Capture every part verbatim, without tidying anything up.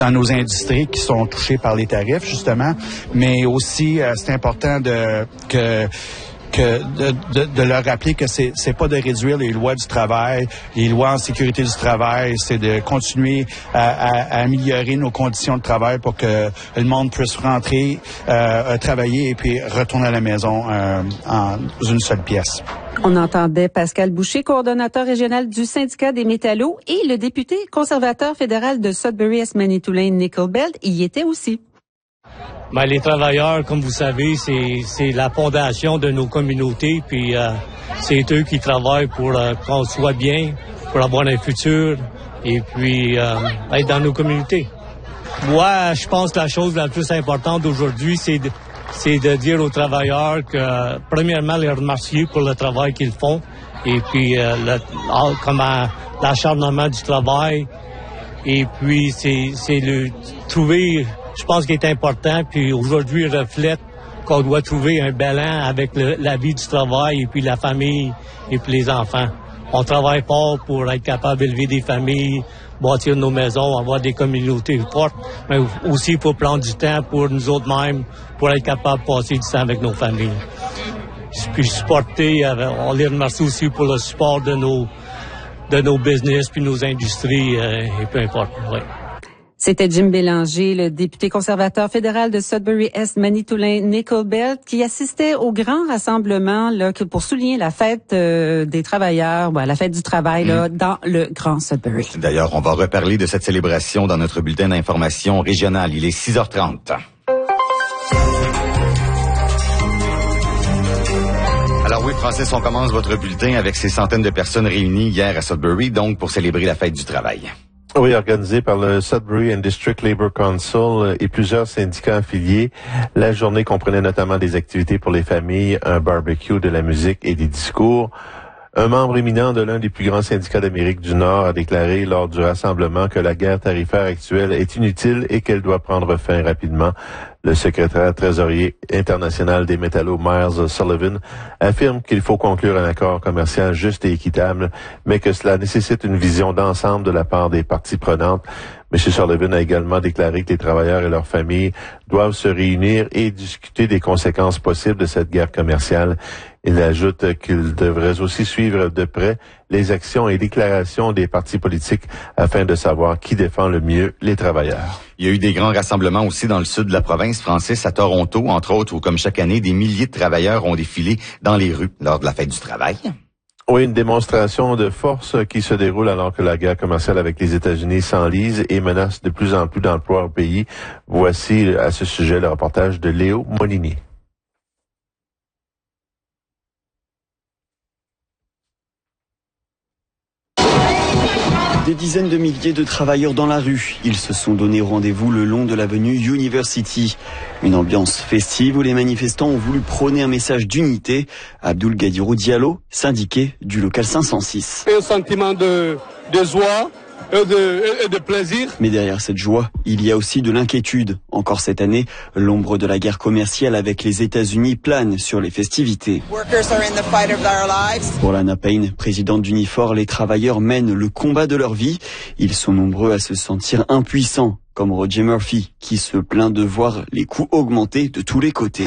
dans nos industries qui sont touchées par les tarifs, justement, mais aussi, euh, c'est important de que que de, de, de leur rappeler que c'est c'est pas de réduire les lois du travail, les lois en sécurité du travail, c'est de continuer à, à, à améliorer nos conditions de travail pour que le monde puisse rentrer, euh, travailler et puis retourner à la maison euh, en une seule pièce. On entendait Pascal Boucher, coordonnateur régional du syndicat des métallos, et le député conservateur fédéral de Sudbury-Esmanitoulin, Nickel Belt, y était aussi. Ben, les travailleurs, comme vous savez, c'est c'est la fondation de nos communautés, puis euh, c'est eux qui travaillent pour euh, qu'on soit bien, pour avoir un futur, et puis euh, être dans nos communautés. Moi, je pense que la chose la plus importante aujourd'hui, c'est de, c'est de dire aux travailleurs que, premièrement, les remercier pour le travail qu'ils font, et puis euh, le, comment l'acharnement du travail, et puis c'est c'est le trouver. Je pense qu'il est important, puis aujourd'hui, il reflète qu'on doit trouver un balance avec le, la vie du travail et puis la famille et puis les enfants. On travaille fort pour être capable d'élever des familles, bâtir nos maisons, avoir des communautés fortes, mais aussi pour prendre du temps pour nous autres mêmes, pour être capable de passer du temps avec nos familles. Puis supporter, on les remercie aussi pour le support de nos, de nos business puis nos industries, euh, et peu importe. Ouais. C'était Jim Bélanger, le député conservateur fédéral de Sudbury-Esmanitoulin, Nickel Belt, qui assistait au grand rassemblement là, pour souligner la fête euh, des travailleurs, ben, la fête du travail là, mmh. dans le Grand Sudbury. D'ailleurs, on va reparler de cette célébration dans notre bulletin d'information régionale. Il est six heures trente. Alors oui, Francis, on commence votre bulletin avec ces centaines de personnes réunies hier à Sudbury, donc pour célébrer la fête du travail. Oui, organisé par le Sudbury and District Labour Council et plusieurs syndicats affiliés. La journée comprenait notamment des activités pour les familles, un barbecue, de la musique et des discours. Un membre éminent de l'un des plus grands syndicats d'Amérique du Nord a déclaré lors du rassemblement que la guerre tarifaire actuelle est inutile et qu'elle doit prendre fin rapidement. Le secrétaire trésorier international des métallos, Miles Sullivan, affirme qu'il faut conclure un accord commercial juste et équitable, mais que cela nécessite une vision d'ensemble de la part des parties prenantes. M. Sullivan a également déclaré que les travailleurs et leurs familles doivent se réunir et discuter des conséquences possibles de cette guerre commerciale. Il ajoute qu'il devrait aussi suivre de près les actions et déclarations des partis politiques afin de savoir qui défend le mieux les travailleurs. Il y a eu des grands rassemblements aussi dans le sud de la province, Francis, à Toronto, entre autres, où comme chaque année, des milliers de travailleurs ont défilé dans les rues lors de la fête du travail. Oui, une démonstration de force qui se déroule alors que la guerre commerciale avec les États-Unis s'enlise et menace de plus en plus d'emplois au pays. Voici à ce sujet le reportage de Léo Molinier. Des dizaines de milliers de travailleurs dans la rue. Ils se sont donné rendez-vous le long de l'avenue University. Une ambiance festive où les manifestants ont voulu prôner un message d'unité. Abdoul Gadirou Diallo, syndiqué du local cinq cent six. Un sentiment de, de joie et de, et de plaisir. Mais derrière cette joie, il y a aussi de l'inquiétude. Encore cette année, l'ombre de la guerre commerciale avec les États-Unis plane sur les festivités. Pour Lana Payne, présidente d'Unifor, les travailleurs mènent le combat de leur vie. Ils sont nombreux à se sentir impuissants, comme Roger Murphy, qui se plaint de voir les coûts augmenter de tous les côtés.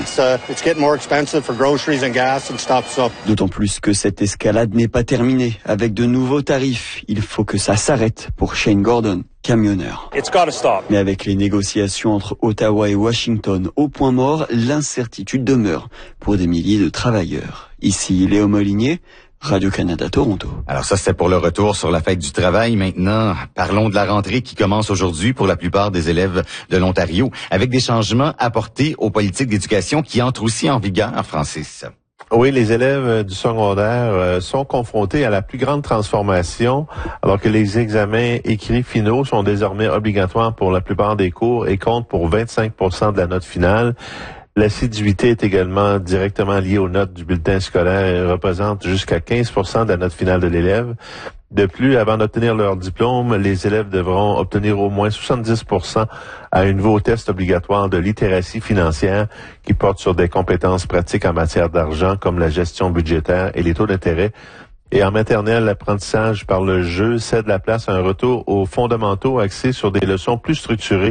D'autant plus que cette escalade n'est pas terminée. Avec de nouveaux tarifs, il faut que ça s'arrête pour Shane Gordon, camionneur. Mais avec les négociations entre Ottawa et Washington au point mort, l'incertitude demeure pour des milliers de travailleurs. Ici, Léo Molinier, Radio-Canada Toronto. Alors ça, c'était pour le retour sur la fête du travail. Maintenant, parlons de la rentrée qui commence aujourd'hui pour la plupart des élèves de l'Ontario, avec des changements apportés aux politiques d'éducation qui entrent aussi en vigueur, Francis. Oui, les élèves du secondaire sont confrontés à la plus grande transformation, alors que les examens écrits finaux sont désormais obligatoires pour la plupart des cours et comptent pour vingt-cinq pour cent de la note finale. L'assiduité est également directement liée aux notes du bulletin scolaire et représente jusqu'à quinze pour cent de la note finale de l'élève. De plus, avant d'obtenir leur diplôme, les élèves devront obtenir au moins soixante-dix pour cent à un nouveau test obligatoire de littératie financière qui porte sur des compétences pratiques en matière d'argent comme la gestion budgétaire et les taux d'intérêt. Et en maternelle, l'apprentissage par le jeu cède la place à un retour aux fondamentaux axés sur des leçons plus structurées